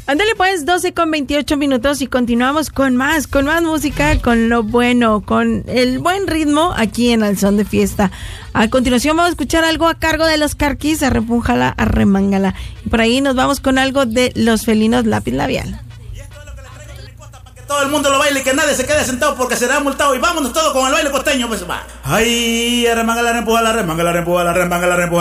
Ándale pues, 12:28 y continuamos con más música, con lo bueno, con el buen ritmo aquí en Al Son de Fiesta. A continuación vamos a escuchar algo a cargo de los Carquis, Arrempújala, Arremángala. Y por ahí nos vamos con algo de los Felinos Lápiz Labial. Todo el mundo lo baile y que nadie se quede sentado porque será multado. Y vámonos todos con el baile costeño, pues va. Ay, arremángala, arrempújala, arremángala, arrempújala, arremángala, arrempújala.